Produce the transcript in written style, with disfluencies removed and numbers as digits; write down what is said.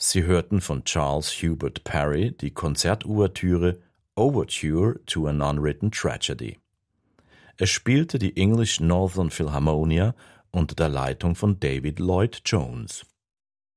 Sie hörten von Charles Hubert Parry die Konzertouvertüre Overture to an Unwritten Tragedy. Es spielte die English Northern Philharmonia unter der Leitung von David Lloyd Jones.